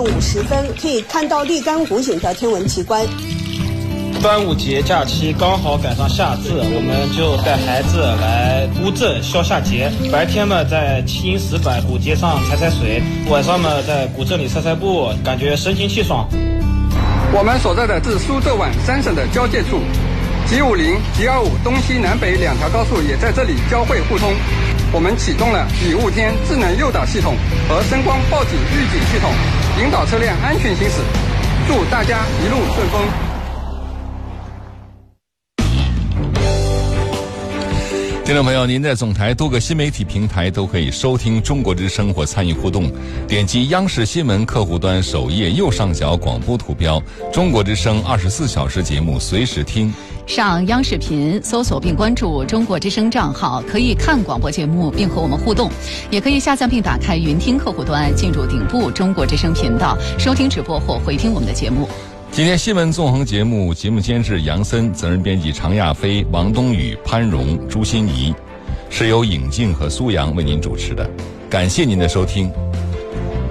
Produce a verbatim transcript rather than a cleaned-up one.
五时分，可以看到立竿湖景的天文奇观。 端午节假期刚好赶上夏至，我们就带孩子来乌镇消夏节。白天嘛，在七阴石板古街上踩踩水，晚上嘛，在古镇里散散步，感觉神清气爽。 我们所在的是苏浙皖三省的交界处， G 五零、G 二五东西南北两条高速也在这里交汇互通。我们启动了雨雾天智能诱导系统和声光报警预警系统，引导车辆安全行驶。祝大家一路顺风。 听众朋友，您在总台多个新媒体平台都可以收听中国之声或参与互动，点击央视新闻客户端首页右上角广播图标，中国之声二十四小时节目随时听。 上央视频搜索并关注中国之声账号，可以看广播节目并和我们互动，也可以下载并打开云听客户端，进入顶部中国之声频道，收听直播或回听我们的节目。 今天新闻纵横节目，节目监制杨森，责任编辑常亚飞、王冬雨、潘荣、朱欣怡，是由尹静和苏阳为您主持的。感谢您的收听，